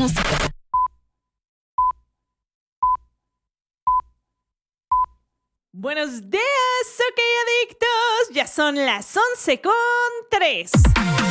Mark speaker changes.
Speaker 1: música.
Speaker 2: Buenos días, ok adictos. Ya son las 11:03.